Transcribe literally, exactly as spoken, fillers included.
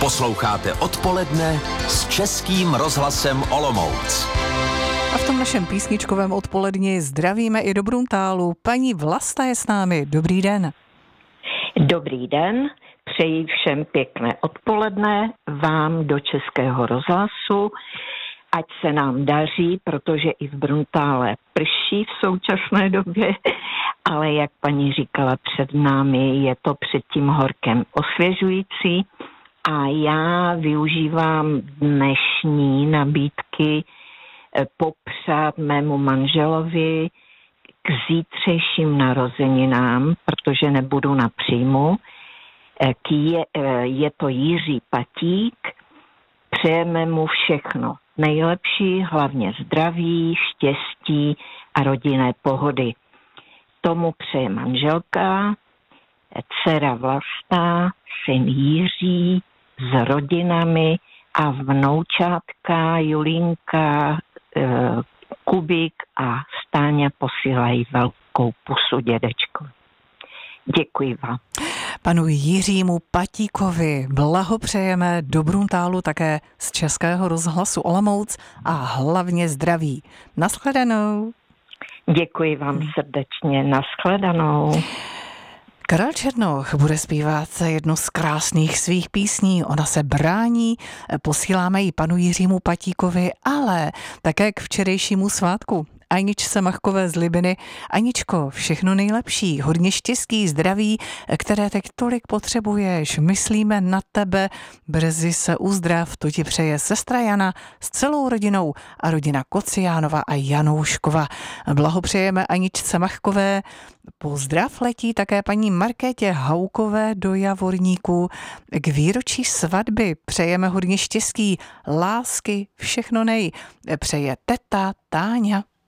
Posloucháte Odpoledne s Českým rozhlasem Olomouc. A v tom našem písničkovém odpoledni zdravíme i do Bruntálu. Paní Vlasta je s námi. Dobrý den. Dobrý den, přeji všem pěkné odpoledne, vám do Českého rozhlasu. Ať se nám daří, protože i v Bruntále prší v současné době, ale jak paní říkala před námi, je to před tím horkem osvěžující a já využívám dnešní nabídky popřát mému manželovi k zítřejším narozeninám, protože nebudu na příjmu. Je, je to Jiří Patík, přejeme mu všechno nejlepší, hlavně zdraví, štěstí a rodinné pohody. Tomu přeje manželka, dcera Vlasta, syn Jiří s rodinami a vnoučátka Julínka, Kubík a Stáňa posílají velkou pusu dědečku. Děkuji vám. Panu Jiřímu Patíkovi blahopřejeme do Bruntálu také z Českého rozhlasu Olomouc a hlavně zdraví. Naschledanou. Děkuji vám srdečně. Naschledanou. Karel Černoch bude zpívat jednu z krásných svých písní. Ona se brání, posíláme ji panu Jiřímu Patíkovi, ale také k včerejšímu svátku. Aničce Machkové z Libiny. Aničko, všechno nejlepší, hodně štěstí, zdraví, které teď tolik potřebuješ. Myslíme na tebe, brzy se uzdrav, to ti přeje sestra Jana s celou rodinou a rodina Kociánova a Janouškova. Blahopřejeme Aničce Machkové. Pozdrav letí také paní Markétě Haukové do Javorníku. K výročí svatby přejeme hodně štěstí, lásky, všechno nej. Přeje teta Táňa.